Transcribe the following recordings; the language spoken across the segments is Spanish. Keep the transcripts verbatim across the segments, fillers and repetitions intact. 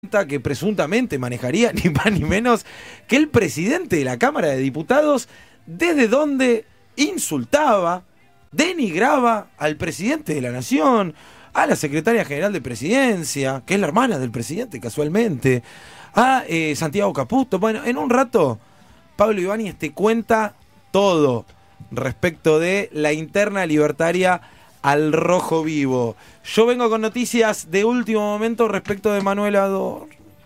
que presuntamente manejaría ni más ni menos que el presidente de la Cámara de Diputados, desde donde insultaba, denigraba al presidente de la Nación, a la secretaria general de Presidencia, que es la hermana del presidente casualmente, a eh, Santiago Caputo. Bueno, en un rato Pablo Ibáñez te cuenta todo respecto de la interna libertaria al rojo vivo. Yo vengo con noticias de último momento respecto de Manuel Adorni.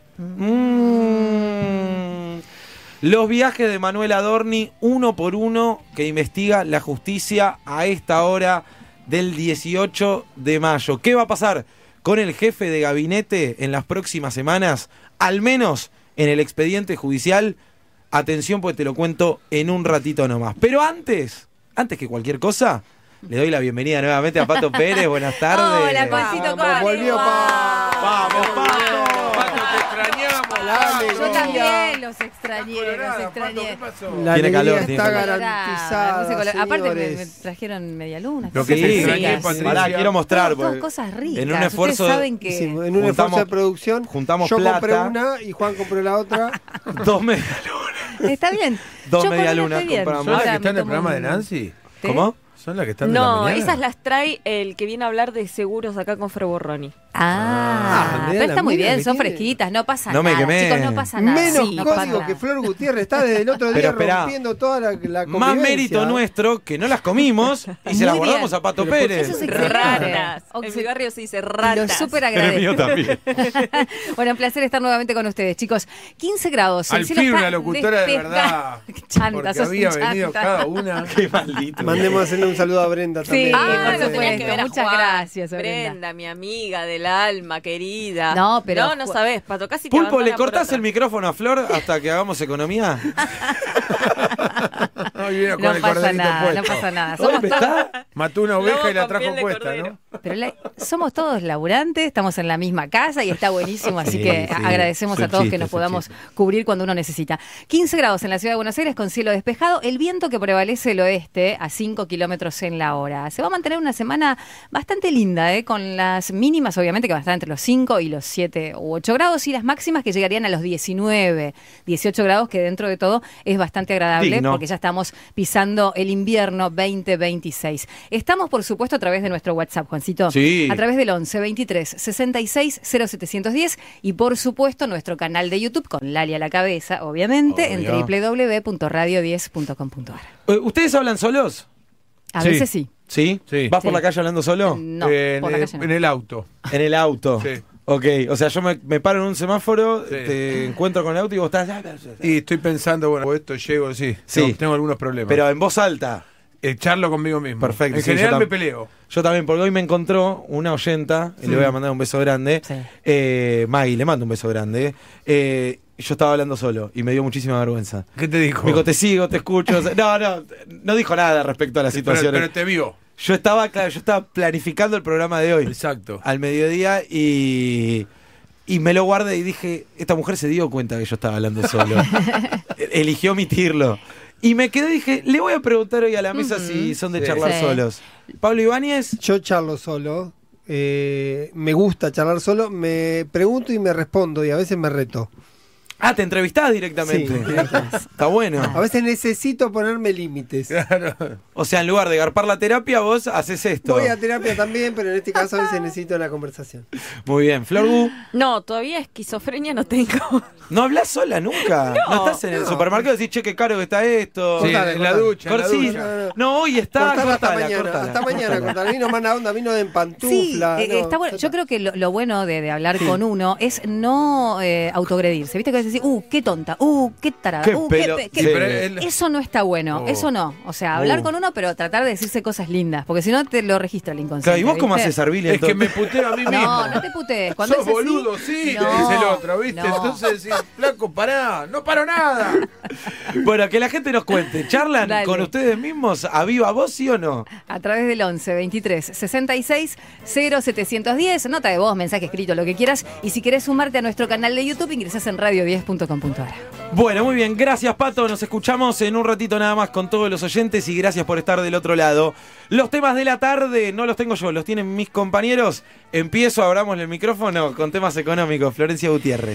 Mm. Los viajes de Manuel Adorni, uno por uno, que investiga la justicia a esta hora del dieciocho de mayo. ¿Qué va a pasar con el jefe de gabinete en las próximas semanas? Al menos en el expediente judicial. Atención, pues te lo cuento en un ratito nomás. Pero antes, antes que cualquier cosa, le doy la bienvenida nuevamente a Pato Pérez. Buenas tardes. Hola, Juancito. Vamos, volvió Pato. Vamos, Pato. Pato, te extrañamos. Dale, yo también los extrañé, los extrañé. La Tiene calor, alegría tiene está calor. garantizada, Color- Aparte me, me señores. trajeron media luna. Lo que Sí, te extrañé, sí. Patricia. Pará, quiero mostrar. Todas, todas porque cosas ricas. en un esfuerzo Ustedes saben que... Sí, en un Juntamos- esfuerzo de producción, juntamos yo compré plata. una y Juan compró la otra. Dos media luna. Está bien. Dos Yo media con una luna estoy bien. compramos. ¿Son las Ahora que están me en el tomo programa de un- Nancy? ¿Té? ¿Cómo? ¿Son las que están en la No, mañana? esas las trae el que viene a hablar de seguros acá con Fre Borroni. Ah, Ah, pero mirá está la muy mina bien, que son tiene. fresquitas, no pasa No me nada. quemé. Chicos, no pasa nada. Menos Sí, no pasa código nada. que Flor Gutiérrez está desde el otro día Pero esperá. rompiendo toda la, la convivencia. Más mérito nuestro que no las comimos y se Muy las guardamos bien. a Pato Pero ¿por qué Pérez. Eso es excelente. Ratas. En Oxi- mi barrio se dice Y lo ratas. súper En el mío agradezco. también. Bueno, un placer estar nuevamente con ustedes, chicos. quince grados. el Al cielo fin está una locutora de despejado. verdad. Qué chanta, Porque sos había un venido chanta. cada una. Qué maldito. Mandemos a hacerle un saludo a Brenda Sí, también. por Ah, lo supuesto. tenía que ver a Muchas Juan. gracias, Brenda. Brenda, mi amiga del alma, querida. No, pero- No, no sabés, Pato, casi te Pulpo, ¿le abandona por cortás otra. el micrófono a Flor hasta que hagamos economía? Hoy vino con No el pasa corderito nada, no puesto. pasa nada. ¿Hoy Somos me todos, está? Mató una oveja Lobo y la con trajo piel de puesta, cordero. ¿no? pero la- somos todos laburantes, estamos en la misma casa y está buenísimo, así Sí, que sí. agradecemos Es un a todos chiste, que nos es un podamos chiste. cubrir cuando uno necesita. quince grados en la ciudad de Buenos Aires con cielo despejado, el viento que prevalece el oeste a cinco kilómetros en la hora. Se va a mantener una semana bastante linda, ¿eh? Con las mínimas obviamente que van a estar entre los cinco y los siete u ocho grados y las máximas que llegarían a los diecinueve, dieciocho grados, que dentro de todo es bastante agradable Digno. porque ya estamos pisando el invierno veinte veintiséis. Estamos, por supuesto, a través de nuestro WhatsApp, Juancito. Sí. A través del once veintitrés sesenta y seis cero setecientos diez y, por supuesto, nuestro canal de YouTube con Lali a la cabeza, obviamente, en Obvio. doble u doble u doble u punto radio diez punto com punto a r. Eh, ¿Ustedes hablan solos? A Sí. veces sí. ¿Sí? Sí. ¿Vas por Sí. la calle hablando solo? No, en, por la calle no. en el auto. En el auto. Sí. Ok, o sea, yo me, me paro en un semáforo, Sí. te encuentro con el auto y vos estás... Y estoy pensando, bueno, esto llego, sí. Sí. Tengo, tengo algunos problemas. Pero en voz alta. Echarlo conmigo mismo. Perfecto, En sí, yo general tam- me peleo. Yo también, porque hoy me encontró una oyenta, y le voy a mandar un beso grande. Sí. Eh, Maggie, le mando un beso grande. Eh, yo estaba hablando solo y me dio muchísima vergüenza. ¿Qué te dijo? Me dijo, te sigo, te escucho. No, no, no dijo nada respecto a la pero, situación. pero te vio. Yo estaba, claro, yo estaba planificando el programa de hoy. Exacto. Al mediodía y, y me lo guardé y dije, esta mujer se dio cuenta que yo estaba hablando solo. Eligió omitirlo. Y me quedé y dije, le voy a preguntar hoy a la mesa Ujú. si son de Sí. charlar Sí. solos. Pablo Ibáñez, Yo charlo solo. eh, me gusta charlar solo. Me pregunto y me respondo y a veces me reto. ah, te entrevistás directamente. Sí, directamente. Está bueno. A veces necesito ponerme límites. Claro. O sea, en lugar de garpar la terapia, vos haces esto. Voy a terapia también, pero en este caso a veces necesito la conversación. Muy bien. Flor Gu, No, todavía esquizofrenia no tengo. no hablas sola nunca. No, No, estás en el no. supermercado y decís, che, qué caro que está esto. Sí, Cortale, en la cortale. ducha, en la Corsi- ducha. No, no. No, hoy está. Cortala hasta cortala, mañana. cortala, hasta mañana, cortala. cortala. Vino más onda, vino de en Sí, pantufla. eh, no, está bueno. ya Yo está. creo que lo, lo bueno de, de hablar con uno es no eh, autoagredirse. ¿Viste que a veces decís, uh, qué tonta, uh, qué tarada, Qué uh, pelo- pe- sí, Sí, pero él- Eso no está bueno, Oh. eso no. O sea, hablar Oh. con uno, pero tratar de decirse cosas lindas, porque si no te lo registra el inconsciente. Claro, ¿y vos cómo ¿viste? haces, Arvili? Es que entonces? me puteo a mí mismo. No, no te putees. Cuando Sos es así, boludo, sí, no, te dice el otro, ¿viste? no. Entonces decís, flaco, pará, no paro nada. Bueno, que la gente nos cuente. ¿Charlan Dale. con ustedes mismos a viva voz, sí o no? A través del once veintitrés sesenta y seis cero setecientos diez, nota de voz, mensaje escrito, lo que quieras. Y si querés sumarte a nuestro canal de YouTube, ingresás en radio diez diez punto com punto a r. Bueno, muy bien, gracias Pato, nos escuchamos en un ratito nada más con todos los oyentes y gracias por estar del otro lado. Los temas de la tarde no los tengo yo, los tienen mis compañeros. Empiezo, abramos el micrófono con temas económicos. Florencia Gutiérrez.